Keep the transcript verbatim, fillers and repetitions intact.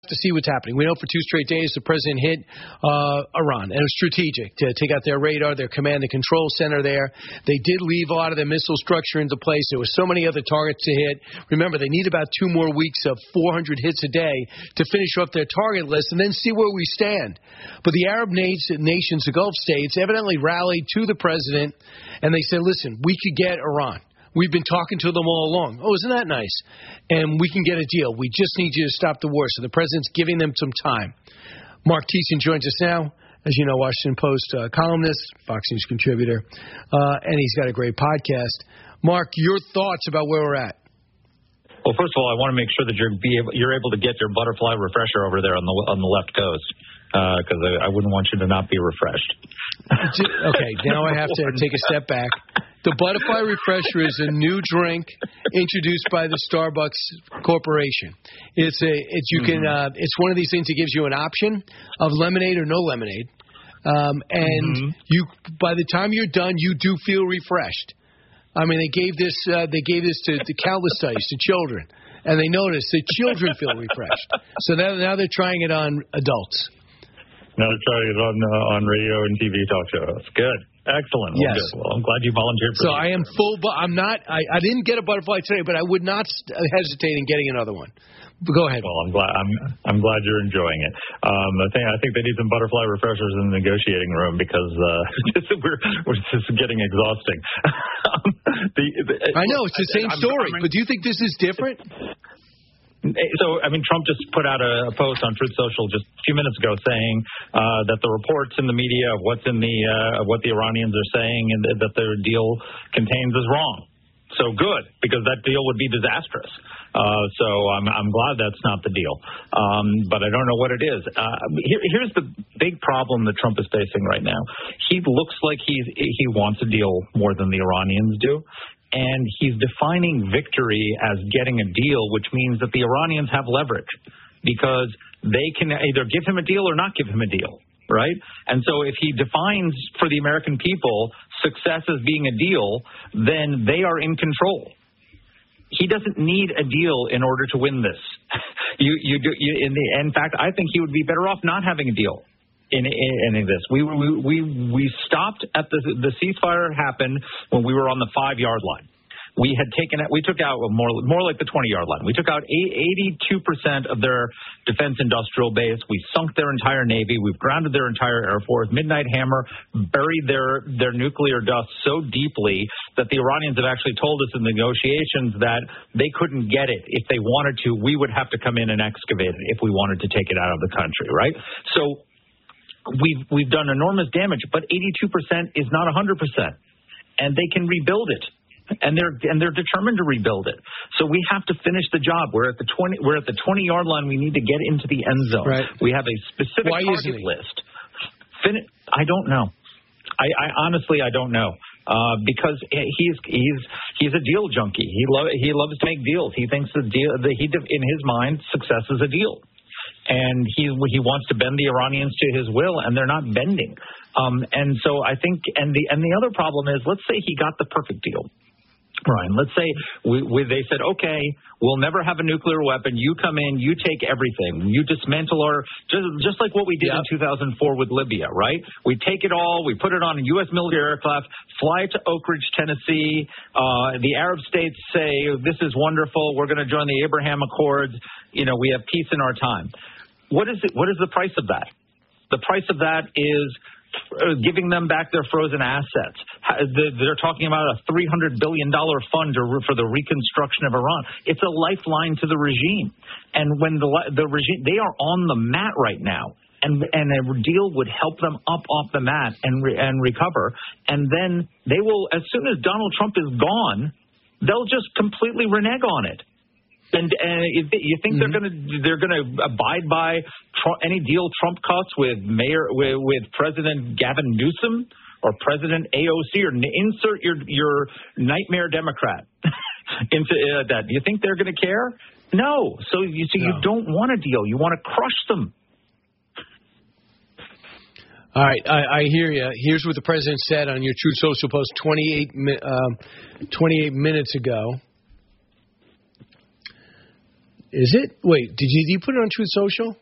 to see what's happening. We know for two straight days the president hit uh, Iran, and it was strategic to take out their radar, their command and control center there. They did leave a lot of their missile structure into place. There were so many other targets to hit. Remember, they need about two more weeks of four hundred hits a day to finish off their target list and then see where we stand. But the Arab nations, the Gulf states, evidently rallied to the president, and they said, listen, we could get Iran. We've been talking to them all along. Oh, isn't that nice? And we can get a deal. We just need you to stop the war. So the president's giving them some time. Mark Thiessen joins us now. As you know, Washington Post uh, columnist, Fox News contributor, uh, and he's got a great podcast. Mark, your thoughts about where we're at? Well, first of all, I want to make sure that you're be able, you're able to get your butterfly refresher over there on the on the left coast, because uh, I, I wouldn't want you to not be refreshed. Okay, now I have to take a step back. The Butterfly Refresher is a new drink introduced by the Starbucks Corporation. It's a, it's you can, uh, it's one of these things that gives you an option of lemonade or no lemonade, um, and mm-hmm. you, by the time you're done, you do feel refreshed. I mean, they gave this, uh, they gave this to, to countless studies to children, and they noticed that children feel refreshed. So now, now they're trying it on adults. Now they're trying it on uh, on radio and T V talk shows. Good. Excellent. Well, yes. Good. Well, I'm glad you volunteered for So this. I am full, but I'm not, I, I didn't get a butterfly today, but I would not hesitate in getting another one. But go ahead. Well, I'm glad, I'm, I'm glad you're enjoying it. Um, I think, I think they need some butterfly refreshers in the negotiating room because, uh, we're, we're just getting exhausting. um, the, the, I know, it's the same I'm, story, I'm, but do you think this is different? So, I mean, Trump just put out a, a post on Truth Social just a few minutes ago saying uh, that the reports in the media of what's in the uh, of what the Iranians are saying and th- that their deal contains is wrong. So good, because that deal would be disastrous. Uh, so I'm, I'm glad that's not the deal. Um, but I don't know what it is. Uh, here, here's the big problem that Trump is facing right now. He looks like he's, he wants a deal more than the Iranians do. And he's defining victory as getting a deal, which means that the Iranians have leverage because they can either give him a deal or not give him a deal, right? And so if he defines for the American people success as being a deal, then they are in control. He doesn't need a deal in order to win this. you, you do. You, in, the, in fact, I think he would be better off not having a deal. In, in any of this, we we we we stopped at the the ceasefire happened when we were on the five yard line. We had taken it. We took out more more like the twenty yard line. We took out eighty-two percent of their defense industrial base. We sunk their entire navy. We've grounded their entire air force. Midnight Hammer buried their their nuclear dust so deeply that the Iranians have actually told us in negotiations that they couldn't get it if they wanted to. We would have to come in and excavate it if we wanted to take it out of the country, right? So. We've we've done enormous damage, but eighty-two percent is not one hundred percent, and they can rebuild it, and they're and they're determined to rebuild it. So we have to finish the job. We're at the twenty we're at the twenty yard line. We need to get into the end zone. Right. We have a specific Why target list. Fin- I don't know. I, I honestly I don't know. Uh, because he's he's he's a deal junkie. He lo- he loves to make deals. He thinks the deal that he in his mind success is a deal. And he he wants to bend the Iranians to his will, and they're not bending. Um, and so I think, and the and the other problem is, let's say he got the perfect deal, Ryan. Let's say we, we, they said, okay, we'll never have a nuclear weapon. You come in, you take everything, you dismantle our just just like what we did yep. in two thousand four with Libya, right? We take it all, we put it on a U S military aircraft, fly to Oak Ridge, Tennessee. Uh, the Arab states say this is wonderful. We're going to join the Abraham Accords. You know, we have peace in our time. What is it? What is the price of that? The price of that is giving them back their frozen assets. They're talking about a three hundred billion dollars fund for the reconstruction of Iran. It's a lifeline to the regime. And when the the regime, they are on the mat right now. And and a deal would help them up off the mat and re, and recover. And then they will, as soon as Donald Trump is gone, they'll just completely renege on it. And, and you think mm-hmm. they're going to they're going to abide by Trump, any deal Trump cuts with Mayor with, with President Gavin Newsom or President A O C or insert your your nightmare Democrat into uh, that? Do you think they're going to care? No. So you so no. you don't want a deal. You want to crush them. All right, I, I hear you. Here's what the president said on your Truth Social post twenty-eight, um, twenty-eight minutes ago. Is it? Wait, did you, did you put it on Truth Social?